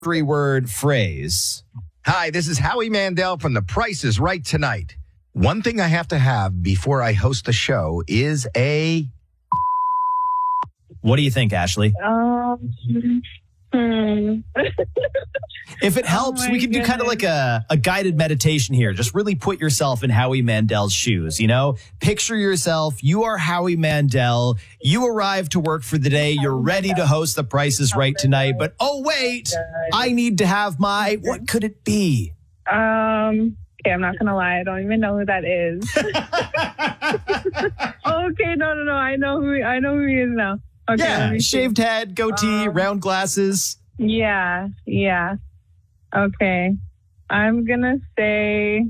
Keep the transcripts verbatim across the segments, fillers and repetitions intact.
three-word phrase. Hi, this is Howie Mandel from The Price is Right Tonight. One thing I have to have before I host the show is a... What do you think, Ashley? Um, hmm. If it helps, Oh we can do goodness. kind of like a, a guided meditation here. Just really put yourself in Howie Mandel's shoes, you know? Picture yourself. You are Howie Mandel. You arrive to work for the day. You're ready to host The Price is Right tonight. But, oh, wait, I need to have my... What could it be? Um, okay, I'm not going to lie. I don't even know who that is. Okay, no, no, no. I know who, I know who he is now. Okay, let Yeah, me see. shaved head, goatee, Um, round glasses. Yeah, yeah. Okay. I'm gonna say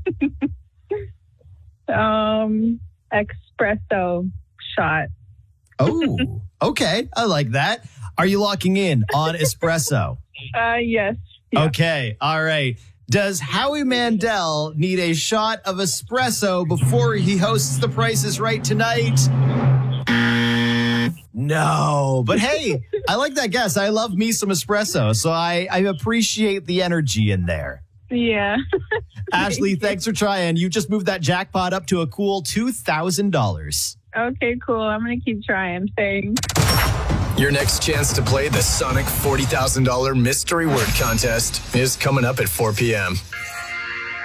um espresso shot. Oh, okay. I like that. Are you locking in on espresso? Uh yes. Yeah. Okay. All right. Does Howie Mandel need a shot of espresso before he hosts The Price is Right tonight? No. But hey, I like that guess. I love me some espresso, so I, I appreciate the energy in there. Yeah. Ashley, thanks for trying. You just moved that jackpot up to a cool two thousand dollars. Okay, cool. I'm gonna keep trying. Thanks. Your next chance to play the Sonic forty thousand dollars Mystery Word Contest is coming up at four p.m.